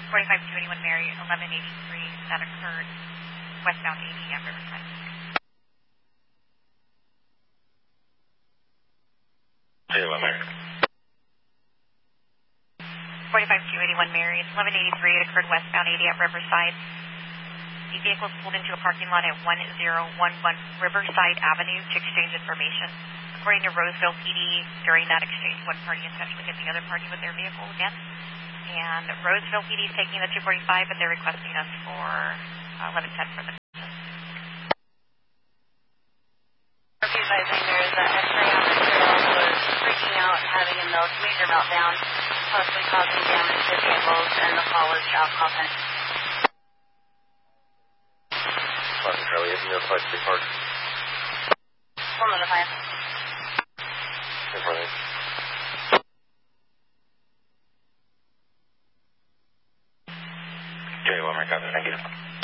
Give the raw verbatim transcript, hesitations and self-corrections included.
forty-five two eighty-one Mary, eleven eighty-three, that occurred westbound eighty at Riverside. eighty-one Mary. forty-five two eighty-one Mary, eleven eighty-three, it occurred westbound eighty at Riverside. The vehicle pulled into a parking lot at one zero one one Riverside Avenue to exchange information. According to Roseville P D, during that exchange, one party intentionally hit the other party with their vehicle again. And Roseville P D is taking the two forty-five, but they're requesting us for uh, eleven ten for the... Advising there is an X-ray on the trail was freaking out, having a melt, major meltdown, possibly causing damage to vehicles, and the call was alcohol penalty. Boston Charlie, is notified to be parked. We'll notify him. In front of you. Okay, well, Mary, copy. Thank you.